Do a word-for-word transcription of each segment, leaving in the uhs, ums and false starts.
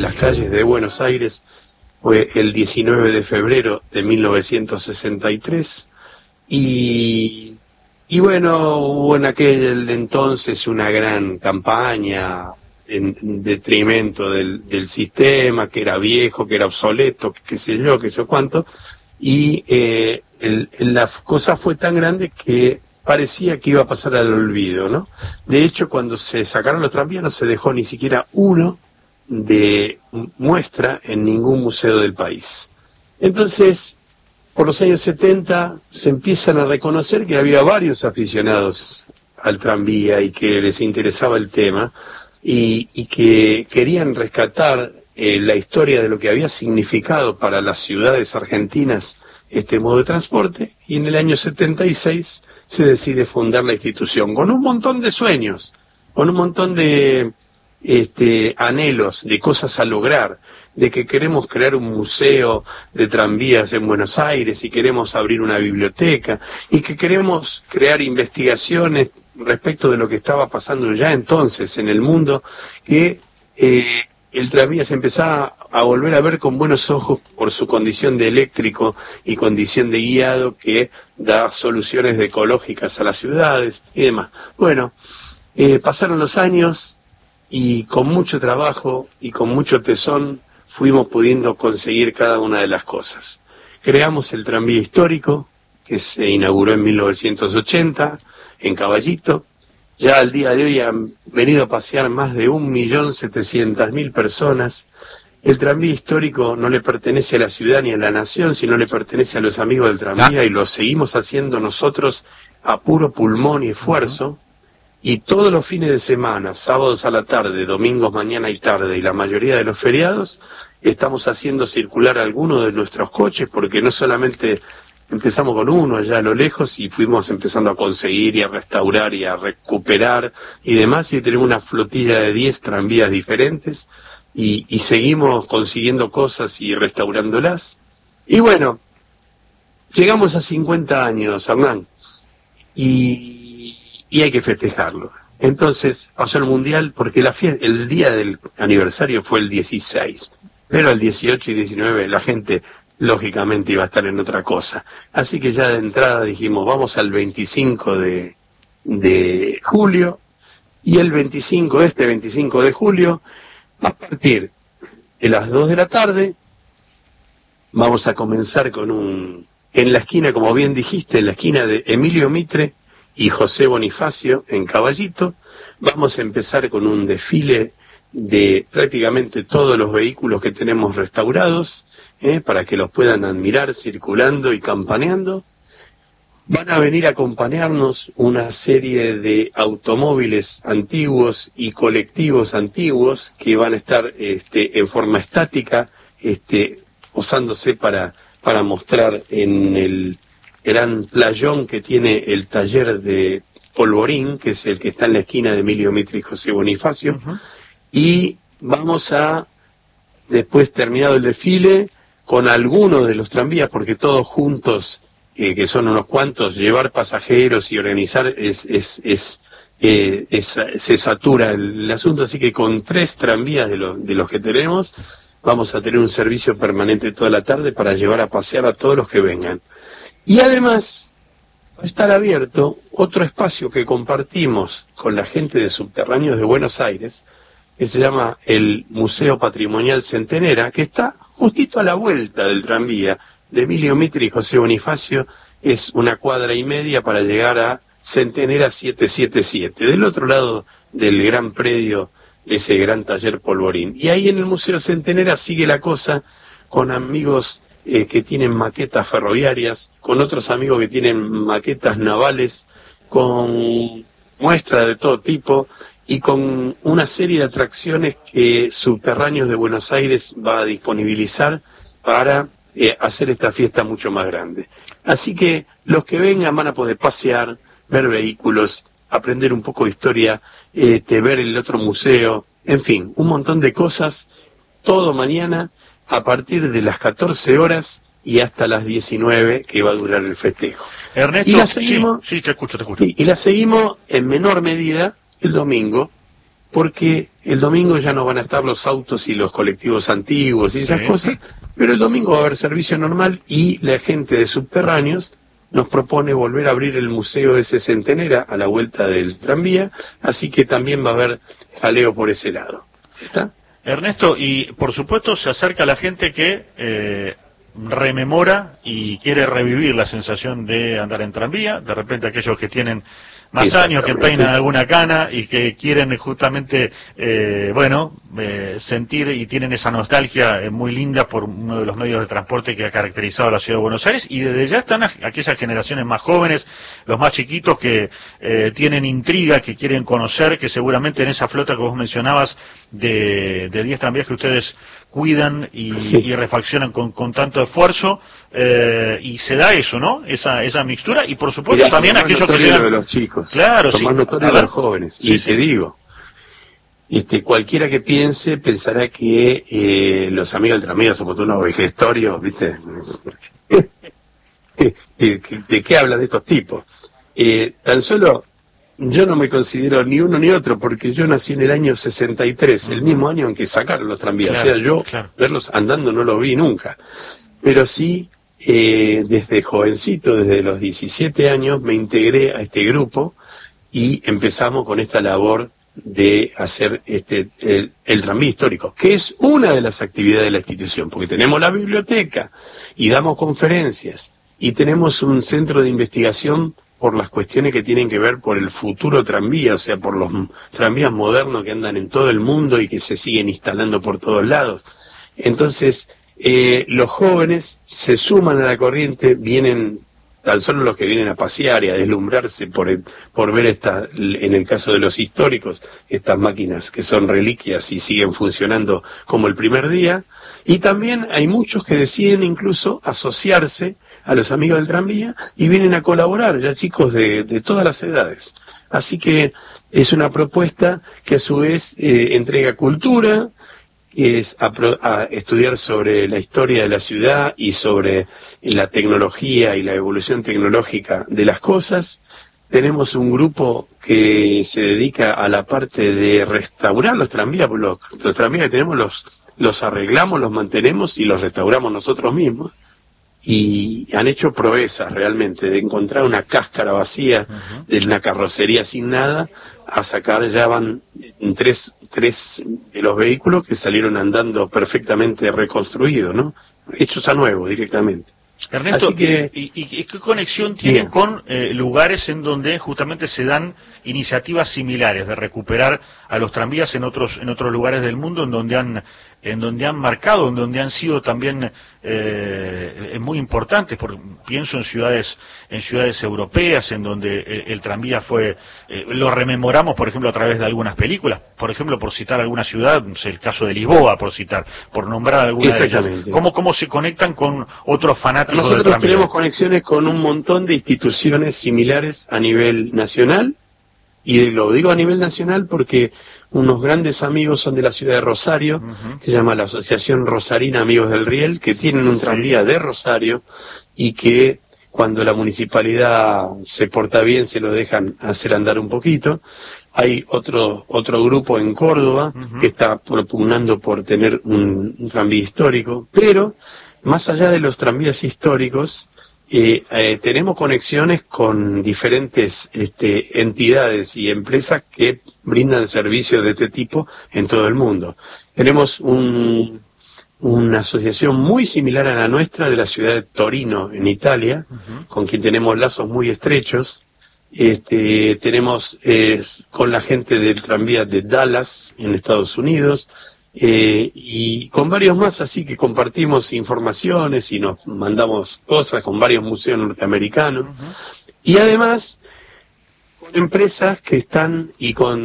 las calles de Buenos Aires fue el diecinueve de febrero de mil novecientos sesenta y tres y, y bueno, hubo en aquel entonces una gran campaña en, en detrimento del, del sistema, que era viejo, que era obsoleto, qué sé yo, qué sé yo cuánto, y eh, el, la cosa fue tan grande que parecía que iba a pasar al olvido, ¿no? De hecho, cuando se sacaron los tranvías no se dejó ni siquiera uno de muestra en ningún museo del país. Entonces, por los años setenta se empiezan a reconocer que había varios aficionados al tranvía y que les interesaba el tema y, y que querían rescatar eh, la historia de lo que había significado para las ciudades argentinas este modo de transporte, y en el año setenta y seis se decide fundar la institución con un montón de sueños, con un montón de este, anhelos, de cosas a lograr, de que queremos crear un museo de tranvías en Buenos Aires y queremos abrir una biblioteca y que queremos crear investigaciones respecto de lo que estaba pasando ya entonces en el mundo, que eh, el tranvía se empezaba a volver a ver con buenos ojos por su condición de eléctrico y condición de guiado que da soluciones ecológicas a las ciudades y demás. Bueno, eh, pasaron los años y con mucho trabajo y con mucho tesón fuimos pudiendo conseguir cada una de las cosas. Creamos el tranvía histórico, que se inauguró en mil novecientos ochenta, en Caballito. Ya al día de hoy han venido a pasear más de un millón setecientas mil personas. El tranvía histórico no le pertenece a la ciudad ni a la nación, sino le pertenece a los amigos del tranvía, y lo seguimos haciendo nosotros a puro pulmón y esfuerzo. Y todos los fines de semana, sábados a la tarde, domingos mañana y tarde, y la mayoría de los feriados, estamos haciendo circular algunos de nuestros coches, porque no solamente empezamos con uno allá a lo lejos y fuimos empezando a conseguir y a restaurar y a recuperar y demás, y hoy tenemos una flotilla de diez tranvías diferentes y, y seguimos consiguiendo cosas y restaurándolas. Y bueno, llegamos a cincuenta años, Hernán, y, y hay que festejarlo. Entonces pasó el Mundial, porque la fiesta, el día del aniversario fue el dieciséis, pero el dieciocho y diecinueve la gente lógicamente iba a estar en otra cosa. Así que ya de entrada dijimos, vamos al veinticinco de, de julio, y el veinticinco, este veinticinco de julio, a partir de las dos de la tarde, vamos a comenzar con un, en la esquina, como bien dijiste, en la esquina de Emilio Mitre y José Bonifacio, en Caballito, vamos a empezar con un desfile de prácticamente todos los vehículos que tenemos restaurados, ¿eh? para que los puedan admirar circulando y campaneando. Van a venir a acompañarnos una serie de automóviles antiguos y colectivos antiguos que van a estar este, en forma estática, este, usándose para, para mostrar en el gran playón que tiene el taller de Polvorín, que es el que está en la esquina de Emilio Mitre y José Bonifacio. Uh-huh. Y vamos a, después terminado el desfile, con algunos de los tranvías, porque todos juntos, eh, que son unos cuantos, llevar pasajeros y organizar es, es, es, eh, es se satura el, el asunto, así que con tres tranvías de, lo, de los que tenemos, vamos a tener un servicio permanente toda la tarde para llevar a pasear a todos los que vengan. Y además va a estar abierto otro espacio que compartimos con la gente de Subterráneos de Buenos Aires, que se llama el Museo Patrimonial Centenera, que está justito a la vuelta del tranvía de Emilio Mitre y José Bonifacio. Es una cuadra y media para llegar a Centenera setecientos setenta y siete, del otro lado del gran predio de ese gran taller Polvorín. Y ahí en el Museo Centenera sigue la cosa, con amigos eh, que tienen maquetas ferroviarias, con otros amigos que tienen maquetas navales, con muestras de todo tipo, y con una serie de atracciones que Subterráneos de Buenos Aires va a disponibilizar para eh, hacer esta fiesta mucho más grande. Así que los que vengan van a poder pasear, ver vehículos, aprender un poco de historia, este, ver el otro museo, en fin, un montón de cosas, todo mañana a partir de las catorce horas y hasta las diecinueve, que va a durar el festejo. Ernesto, y la seguimos, sí, sí, te escucho, te escucho. Y, y la seguimos en menor medida el domingo, porque el domingo ya no van a estar los autos y los colectivos antiguos y esas sí. cosas, pero el domingo va a haber servicio normal y la gente de Subterráneos nos propone volver a abrir el Museo ese Centenera a la vuelta del tranvía, así que también va a haber jaleo por ese lado. ¿Está? Ernesto, y por supuesto se acerca a la gente que eh, rememora y quiere revivir la sensación de andar en tranvía, de repente aquellos que tienen más años, que peinan alguna cana y que quieren justamente, eh, bueno, eh, sentir y tienen esa nostalgia eh, muy linda por uno de los medios de transporte que ha caracterizado a la ciudad de Buenos Aires, y desde ya están aquellas generaciones más jóvenes, los más chiquitos que eh, tienen intriga, que quieren conocer, que seguramente en esa flota que vos mencionabas de de diez tranvías que ustedes cuidan y, sí. y refaccionan con, con tanto esfuerzo, eh, y se da eso, ¿no? Esa esa mixtura, y por supuesto Mirá, también aquellos que llegan... de los chicos, claro, sí. más notorio de los jóvenes, sí, y sí. te digo, este, cualquiera que piense pensará que eh, los amigos del tranvía somos unos vejestorios, ¿viste? ¿De qué hablan estos tipos? Eh, tan solo... Yo no me considero ni uno ni otro, porque yo nací en el año sesenta y tres, el mismo año en que sacaron los tranvías. Claro, o sea, yo claro. verlos andando no los vi nunca. Pero sí, eh, desde jovencito, desde los diecisiete años, me integré a este grupo y empezamos con esta labor de hacer este el, el tranvía histórico, que es una de las actividades de la institución, porque tenemos la biblioteca y damos conferencias y tenemos un centro de investigación por las cuestiones que tienen que ver por el futuro tranvía, o sea, por los tranvías modernos que andan en todo el mundo y que se siguen instalando por todos lados. Entonces, eh, los jóvenes se suman a la corriente, vienen, tan solo los que vienen a pasear y a deslumbrarse por, el, por ver, esta, en el caso de los históricos, estas máquinas que son reliquias y siguen funcionando como el primer día. Y también hay muchos que deciden incluso asociarse a los amigos del tranvía y vienen a colaborar, ya chicos de, de todas las edades. Así que es una propuesta que a su vez eh, entrega cultura, es a, a estudiar sobre la historia de la ciudad y sobre la tecnología y la evolución tecnológica de las cosas. Tenemos un grupo que se dedica a la parte de restaurar los tranvías, porque los, los tranvías que tenemos los, los arreglamos, los mantenemos y los restauramos nosotros mismos. Y han hecho proezas realmente, de encontrar una cáscara vacía uh-huh. de una carrocería sin nada, a sacar, ya van tres, tres de los vehículos que salieron andando perfectamente reconstruidos, ¿no? Hechos a nuevo directamente. Ernesto, Así que, ¿y, y, y qué conexión tienen bien. con eh, lugares en donde justamente se dan iniciativas similares de recuperar a los tranvías en otros en otros lugares del mundo en donde han en donde han marcado, en donde han sido también eh, muy importantes? Porque pienso en ciudades en ciudades europeas en donde el, el tranvía fue eh, lo rememoramos, por ejemplo, a través de algunas películas, por ejemplo, por citar alguna ciudad, no sé, el caso de Lisboa, por citar, por nombrar alguna de ellas. ¿Cómo, cómo se conectan con otros fanáticos del tranvía? Nosotros tenemos conexiones con un montón de instituciones similares a nivel nacional, y lo digo a nivel nacional porque unos grandes amigos son de la ciudad de Rosario, uh-huh. se llama la Asociación Rosarina Amigos del Riel, que tienen un tranvía sí. de Rosario, y que cuando la municipalidad se porta bien se lo dejan hacer andar un poquito. Hay otro otro grupo en Córdoba uh-huh. que está propugnando por tener un, un tranvía histórico, pero más allá de los tranvías históricos, Eh, eh, tenemos conexiones con diferentes este, entidades y empresas que brindan servicios de este tipo en todo el mundo. Tenemos un, una asociación muy similar a la nuestra de la ciudad de Torino, en Italia, uh-huh. con quien tenemos lazos muy estrechos. Este, tenemos eh, con la gente del tranvía de Dallas, en Estados Unidos, Eh, y con varios más, así que compartimos informaciones y nos mandamos cosas con varios museos norteamericanos. Uh-huh. Y además con empresas que están y con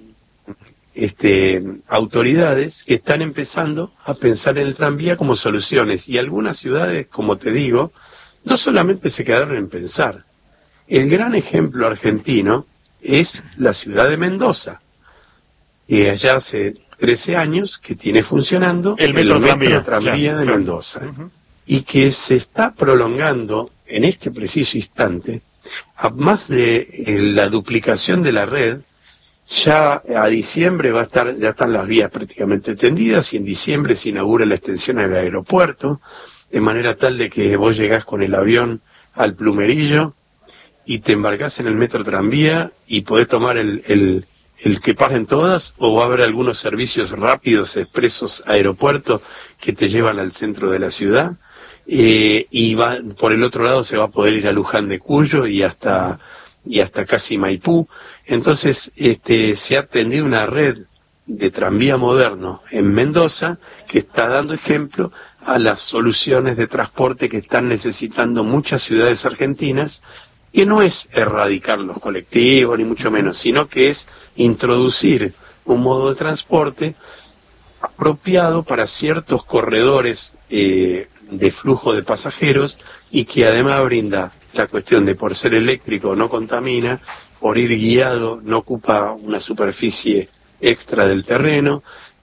este autoridades que están empezando a pensar en el tranvía como soluciones, y algunas ciudades, como te digo, no solamente se quedaron en pensar. El gran ejemplo argentino es la ciudad de Mendoza, que allá hace trece años que tiene funcionando el metro, el metro tranvía, tranvía de claro. Mendoza, uh-huh. y que se está prolongando en este preciso instante, a más de eh, la duplicación de la red, Ya a diciembre va a estar, ya están las vías prácticamente tendidas y en diciembre se inaugura la extensión del aeropuerto, de manera tal de que vos llegás con el avión al Plumerillo y te embarcás en el metro tranvía y podés tomar el, el, el que paren todas, o va a haber algunos servicios rápidos, expresos, aeropuerto, que te llevan al centro de la ciudad, eh, y va, por el otro lado se va a poder ir a Luján de Cuyo y hasta, y hasta casi Maipú. Entonces, este, se ha tendido una red de tranvía moderno en Mendoza que está dando ejemplo a las soluciones de transporte que están necesitando muchas ciudades argentinas, que no es erradicar los colectivos ni mucho menos, sino que es introducir un modo de transporte apropiado para ciertos corredores eh, de flujo de pasajeros, y que además brinda la cuestión de, por ser eléctrico, no contamina, por ir guiado no ocupa una superficie extra del terreno,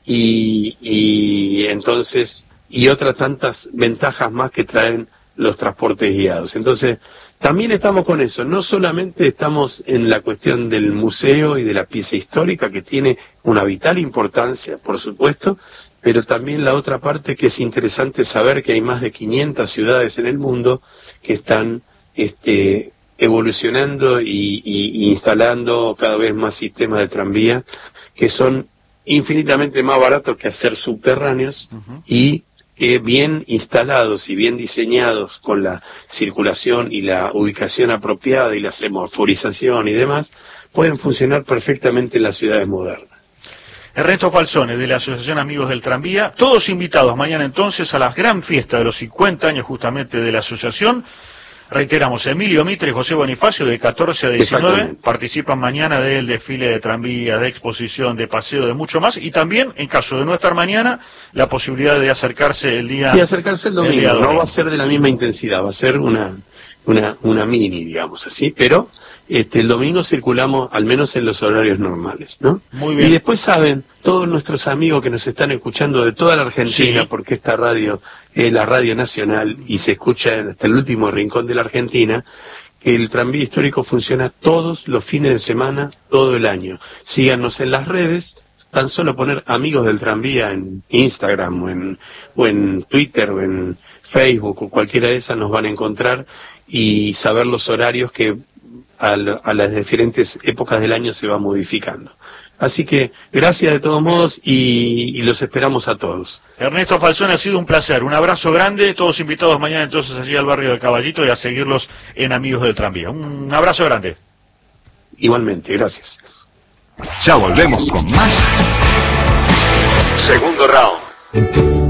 y, y entonces y otras tantas ventajas más que traen los transportes guiados. Entonces también estamos con eso, no solamente estamos en la cuestión del museo y de la pieza histórica, que tiene una vital importancia, por supuesto, pero también la otra parte, que es interesante saber que hay más de quinientas ciudades en el mundo que están este, evolucionando y, y, y instalando cada vez más sistemas de tranvía que son infinitamente más baratos que hacer subterráneos, uh-huh. y que bien instalados y bien diseñados con la circulación y la ubicación apropiada y la semaforización y demás, pueden funcionar perfectamente en las ciudades modernas. Ernesto Falzone, de la Asociación Amigos del Tranvía, todos invitados mañana entonces a la gran fiesta de los cincuenta años justamente de la asociación. Reiteramos, Emilio Mitre y José Bonifacio, de catorce a diecinueve, participan mañana del desfile de tranvía, de exposición, de paseo, de mucho más, y también, en caso de no estar mañana, la posibilidad de acercarse el día... Y acercarse el domingo, el no va a ser de la misma intensidad, va a ser una, una, una mini, digamos así, pero este, el domingo circulamos al menos en los horarios normales, ¿no? Muy bien. Y después saben, todos nuestros amigos que nos están escuchando de toda la Argentina, sí, porque esta radio es la radio nacional y se escucha hasta el último rincón de la Argentina, que el tranvía histórico funciona todos los fines de semana, todo el año. Síganos en las redes, tan solo poner Amigos del Tranvía en Instagram o en, o en Twitter o en Facebook o cualquiera de esas, nos van a encontrar y saber los horarios que a, a las diferentes épocas del año se va modificando. Así que gracias de todos modos y, y los esperamos a todos. Ernesto Falzone, ha sido un placer, un abrazo grande, todos invitados mañana entonces allí al barrio de Caballito y a seguirlos en Amigos del Tranvía. Un abrazo grande. Igualmente, gracias. Ya volvemos con más. Segundo round.